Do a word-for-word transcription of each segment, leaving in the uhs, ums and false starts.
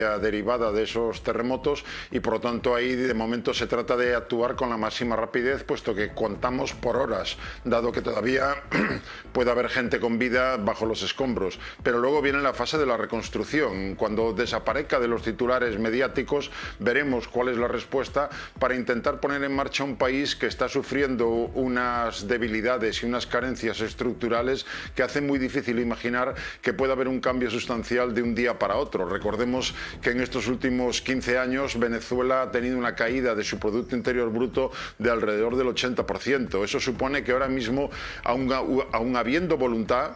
derivada de esos terremotos y por lo tanto ahí de momento se trata de actuar con la máxima rapidez, puesto que contamos por horas, dado que todavía puede haber gente con vida bajo los escombros. Pero luego viene la fase de la reconstrucción. Cuando desaparezca de los titulares mediáticos veremos cuál es la respuesta para intentar poner en marcha un país que está sufriendo unas debilidades y unas carencias estructurales que hacen muy difícil imaginar que pueda haber un cambio sustancial de un día para otro. Recordemos que en estos últimos quince años Venezuela ha tenido una caída de su Producto Interior Bruto de alrededor del ochenta por ciento. Eso supone que ahora mismo, aun, aun habiendo voluntad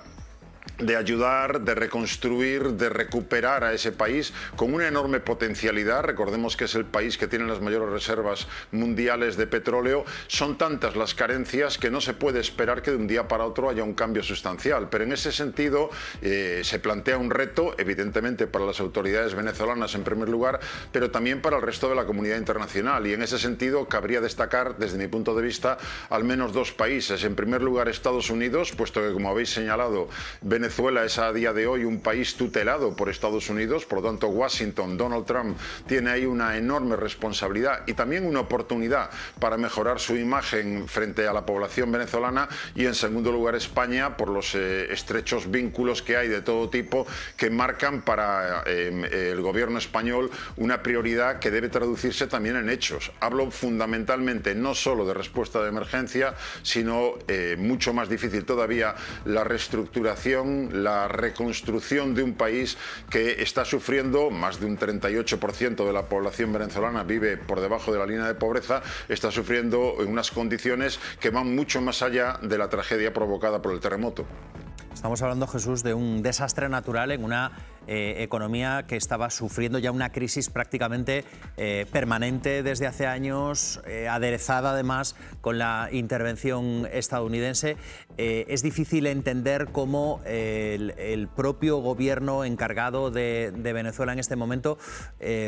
de ayudar, de reconstruir, de recuperar a ese país con una enorme potencialidad, recordemos que es el país que tiene las mayores reservas mundiales de petróleo, son tantas las carencias que no se puede esperar que de un día para otro haya un cambio sustancial. Pero en ese sentido eh, se plantea un reto, evidentemente para las autoridades venezolanas en primer lugar, pero también para el resto de la comunidad internacional, y en ese sentido cabría destacar desde mi punto de vista al menos dos países. En primer lugar Estados Unidos, puesto que como habéis señalado Venezuela es a día de hoy un país tutelado por Estados Unidos, por lo tanto Washington, Donald Trump tiene ahí una enorme responsabilidad y también una oportunidad para mejorar su imagen frente a la población venezolana, y en segundo lugar España por los eh, estrechos vínculos que hay de todo tipo que marcan para eh, el gobierno español una prioridad que debe traducirse también en hechos. Hablo fundamentalmente no solo de respuesta de emergencia, sino eh, mucho más difícil todavía la reestructuración, la reconstrucción de un país que está sufriendo, más de un treinta y ocho por ciento de la población venezolana vive por debajo de la línea de pobreza, está sufriendo en unas condiciones que van mucho más allá de la tragedia provocada por el terremoto. Estamos hablando, Jesús, de un desastre natural en una eh, economía que estaba sufriendo ya una crisis prácticamente eh, permanente desde hace años, eh, aderezada además con la intervención estadounidense. Eh, es difícil entender cómo eh, el, el propio gobierno encargado de, de Venezuela en este momento eh,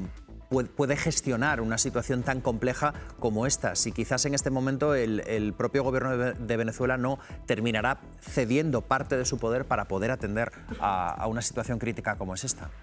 puede gestionar una situación tan compleja como esta. Si quizás en este momento el, el propio gobierno de Venezuela no terminará cediendo parte de su poder para poder atender a, a una situación crítica como es esta.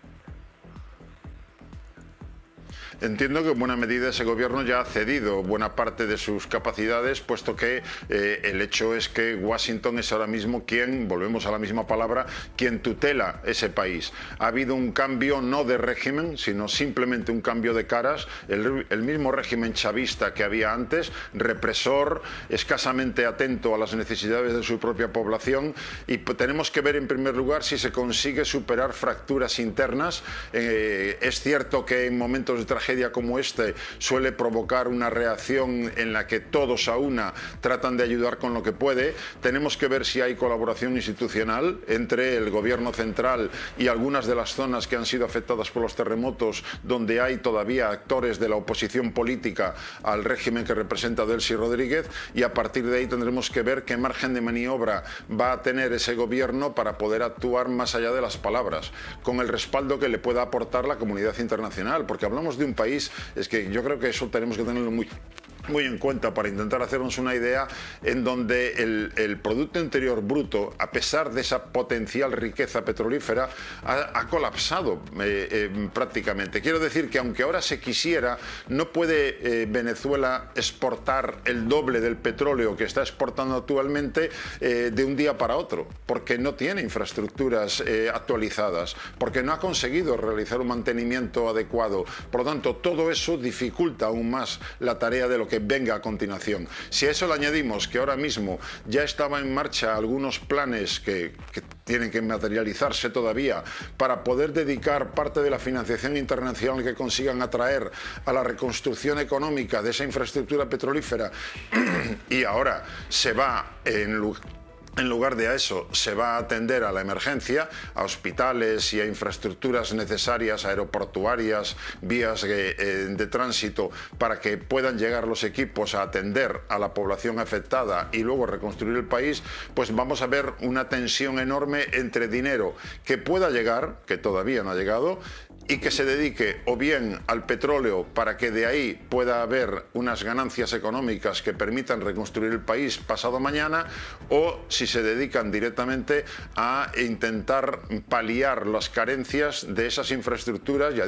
Entiendo que en buena medida ese gobierno ya ha cedido buena parte de sus capacidades, puesto que eh, el hecho es que Washington es ahora mismo quien, volvemos a la misma palabra, quien tutela ese país. Ha habido un cambio no de régimen, sino simplemente un cambio de caras. El, el mismo régimen chavista que había antes, represor, escasamente atento a las necesidades de su propia población, y tenemos que ver en primer lugar si se consigue superar fracturas internas. Eh, es cierto que en momentos de tragedia como este suele provocar una reacción en la que todos a una tratan de ayudar con lo que puede. Tenemos que ver si hay colaboración institucional entre el gobierno central y algunas de las zonas que han sido afectadas por los terremotos, donde hay todavía actores de la oposición política al régimen que representa Delcy Rodríguez, y a partir de ahí tendremos que ver qué margen de maniobra va a tener ese gobierno para poder actuar más allá de las palabras, con el respaldo que le pueda aportar la comunidad internacional, porque hablamos de un país, es que yo creo que eso tenemos que tenerlo muy muy en cuenta para intentar hacernos una idea, en donde el, el Producto Interior Bruto, a pesar de esa potencial riqueza petrolífera, ha, ha colapsado eh, eh, prácticamente. Quiero decir que aunque ahora se quisiera, no puede eh, Venezuela exportar el doble del petróleo que está exportando actualmente eh, de un día para otro, porque no tiene infraestructuras eh, actualizadas, porque no ha conseguido realizar un mantenimiento adecuado. Por lo tanto, todo eso dificulta aún más la tarea de lo que venga a continuación. Si a eso le añadimos que ahora mismo ya estaba en marcha algunos planes que, que tienen que materializarse todavía para poder dedicar parte de la financiación internacional que consigan atraer a la reconstrucción económica de esa infraestructura petrolífera, y ahora se va en lugar En lugar de a eso, se va a atender a la emergencia, a hospitales y a infraestructuras necesarias, aeroportuarias, vías de, de tránsito, para que puedan llegar los equipos a atender a la población afectada y luego reconstruir el país. Pues vamos a ver una tensión enorme entre dinero que pueda llegar, que todavía no ha llegado, y que se dedique o bien al petróleo para que de ahí pueda haber unas ganancias económicas que permitan reconstruir el país pasado mañana, o si se dedican directamente a intentar paliar las carencias de esas infraestructuras y a